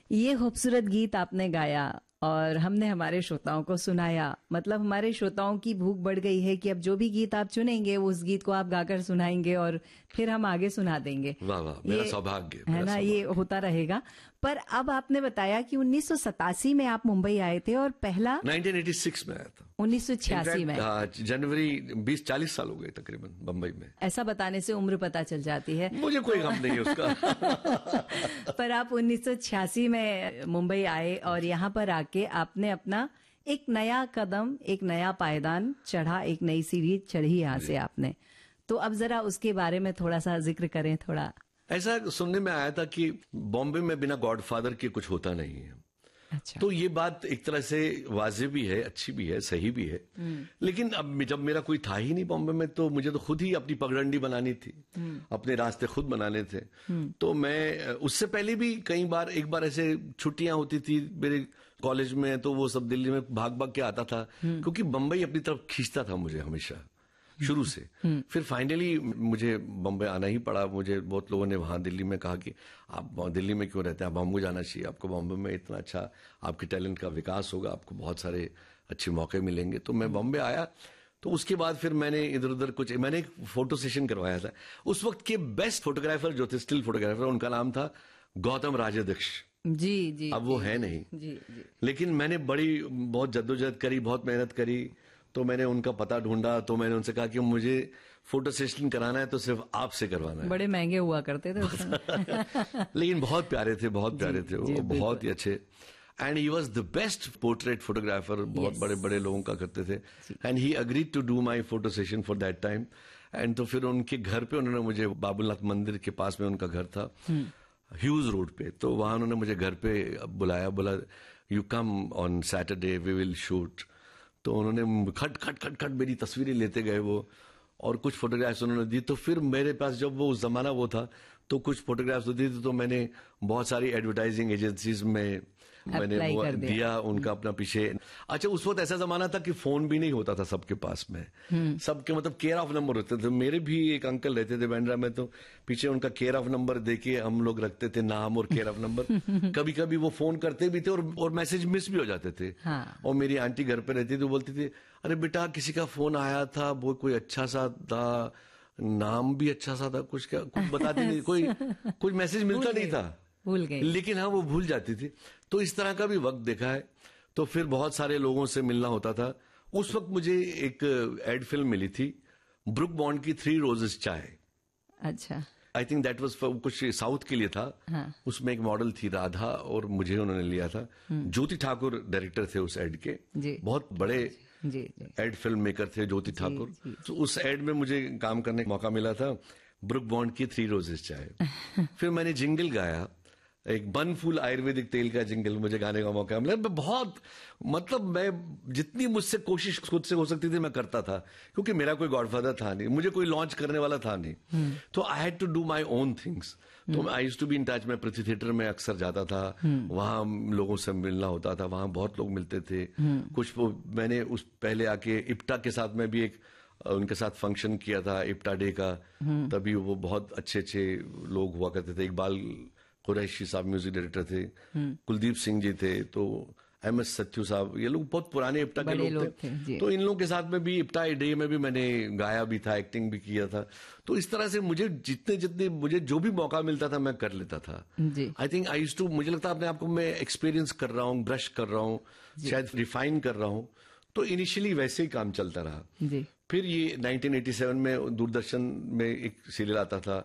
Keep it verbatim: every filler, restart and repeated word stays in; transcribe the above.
ये खूबसूरत गीत आपने गाया और हमने हमारे श्रोताओं को सुनाया। मतलब हमारे श्रोताओं की भूख बढ़ गई है कि अब जो भी गीत आप चुनेंगे उस गीत को आप गाकर सुनाएंगे और फिर हम आगे सुना देंगे। वाह वाह, मेरा सौभाग्य है ना, ये होता रहेगा। पर अब आपने बताया कि उन्नीस सौ सतासी में आप मुंबई आए थे और पहला उन्नीस सौ छियासी में आया था। उन्नीस सौ छियासी में जनवरी बीस चालीस साल हो गए तकरीबन बम्बई में। ऐसा बताने से उम्र पता चल जाती है, मुझे कोई गम नहीं है उसका। पर आप उन्नीस सौ छियासी में मुंबई आए और यहाँ पर आके आपने अपना एक नया कदम, एक नया पायदान चढ़ा, एक नई सीढ़ी चढ़ी यहाँ से आपने। तो अब जरा उसके बारे में थोड़ा सा जिक्र करें। थोड़ा ऐसा सुनने में आया था कि बॉम्बे में बिना गॉडफादर के कुछ होता नहीं है। अच्छा। तो ये बात एक तरह से वाजिब भी है, अच्छी भी है, सही भी है। लेकिन अब जब मेरा कोई था ही नहीं बॉम्बे में, तो मुझे तो खुद ही अपनी पगडंडी बनानी थी, अपने रास्ते खुद बनाने थे। तो मैं उससे पहले भी कई बार, एक बार ऐसे छुट्टियां होती थी मेरे कॉलेज में, तो वो सब दिल्ली में भाग भाग के आता था, क्योंकि बम्बई अपनी तरफ खींचता था मुझे हमेशा शुरू से। फिर फाइनली मुझे बम्बई आना ही पड़ा। मुझे बहुत लोगों ने वहां दिल्ली में कहा कि आप दिल्ली में क्यों रहते हैं, आप बॉम्बे जाना चाहिए, आपको बॉम्बे में इतना अच्छा आपके टैलेंट का विकास होगा, आपको बहुत सारे अच्छे मौके मिलेंगे। तो मैं बॉम्बे आया, तो उसके बाद फिर मैंने इधर उधर कुछ, मैंने एक फोटो सेशन करवाया था। उस वक्त के बेस्ट फोटोग्राफर जो थे, स्टिल फोटोग्राफर, उनका नाम था गौतम राजाध्यक्ष जी। जी अब वो है नहीं जी, जी। लेकिन मैंने बड़ी बहुत जद्दोजहद करी, बहुत मेहनत करी, तो मैंने उनका पता ढूंढा। तो मैंने उनसे कहा कि मुझे फोटो सेशन कराना है तो सिर्फ आपसे करवाना है। बड़े महंगे हुआ करते थे लेकिन बहुत प्यारे थे, बहुत प्यारे थे वो, बहुत ही अच्छे। And he was the best portrait photographer, बहुत yes. बड़े बड़े लोगों का करते थे। And he agreed to do my photo session for that time. And तो फिर उनके घर पे उन्होंने मुझे, बाबुलनाथ मंदिर के पास में उनका घर था, ह्यूज रोड पे, तो वहां उन्होंने मुझे घर पे बुलाया, बोला you come on Saturday we will shoot. तो उन्होंने खट खट खट खट मेरी तस्वीरें लेते गए वो, और कुछ फोटोग्राफ्स उन्होंने दी। तो फिर मेरे पास जब वो उस जमाना वो था, तो कुछ फोटोग्राफ्स दी थी, तो मैंने बहुत सारी एडवर्टाइजिंग एजेंसीज में मैंने वो दिया, दिया उनका अपना पीछे। अच्छा, उस वक्त ऐसा जमाना था कि फोन भी नहीं होता था सबके पास में, सबके मतलब केयर ऑफ नंबर होते थे। मेरे भी एक अंकल रहते थे बांद्रा में, तो पीछे उनका केयर ऑफ नंबर देके हम लोग रखते थे नाम और केयर ऑफ नंबर। कभी कभी वो फोन करते भी थे और, और मैसेज मिस भी हो जाते थे। हाँ। और मेरी आंटी घर पे रहती थी, तो बोलती थी अरे बेटा किसी का फोन आया था, वो कोई अच्छा सा था, नाम भी अच्छा सा था, कुछ क्या कुछ बताती नहीं, कोई कुछ मैसेज मिलता नहीं था, भूल गई। लेकिन हाँ वो भूल जाती थी। तो इस तरह का भी वक्त देखा है। तो फिर बहुत सारे लोगों से मिलना होता था। उस वक्त मुझे एक एड फिल्म मिली थी, ब्रुक बॉन्ड की थ्री रोजेस चाय। अच्छा। आई थिंक दैट वाज कुछ साउथ के लिए था। हाँ। उसमें एक मॉडल थी राधा, और मुझे उन्होंने लिया था। ज्योति ठाकुर डायरेक्टर थे उस एड के, जी। बहुत बड़े जी, जी। एड फिल्म मेकर थे ज्योति ठाकुर। तो उस एड में मुझे काम करने का मौका मिला था, ब्रुक बॉन्ड की थ्री रोजेस चाय। फिर मैंने जिंगल गाया, एक बन फूल आयुर्वेदिक तेल का जिंगल मुझे गाने का मौका मिला। मैं बहुत, मतलब मैं जितनी मुझसे कोशिश खुद से हो सकती थी मैं करता था, क्योंकि मेरा कोई गॉडफादर था नहीं, मुझे कोई लॉन्च करने वाला था नहीं। तो I had to do my own things. तो I used to be in touch. मैं पृथ्वी थिएटर में अक्सर जाता था, वहां लोगों से मिलना होता था, वहां बहुत लोग मिलते थे। कुछ वो मैंने उस पहले आके इप्टा के साथ में भी एक उनके साथ फंक्शन किया था, इप्टा डे का। तभी वो बहुत अच्छे अच्छे लोग हुआ करते थे। इकबाल कुरैशी साहब म्यूजिक डायरेक्टर थे, कुलदीप सिंह जी थे, तो एम एस सत्यू साहब, ये लोग बहुत पुराने इप्टा के लोग, लोग थे, थे। तो इन लोगों के साथ में भी इप्टा डे में भी मैंने गाया भी था, एक्टिंग भी किया था। तो इस तरह से मुझे जितने जितने मुझे जो भी मौका मिलता था मैं कर लेता था। I think I used to, मुझे लगता है अपने आप को मैं एक्सपीरियंस कर रहा हूँ, ब्रश कर रहा हूँ, शायद रिफाइन कर रहा हूँ। तो इनिशियली वैसे ही काम चलता रहा। जी। फिर ये नाइनटीन एटी सेवन में दूरदर्शन में एक सीरियल आता था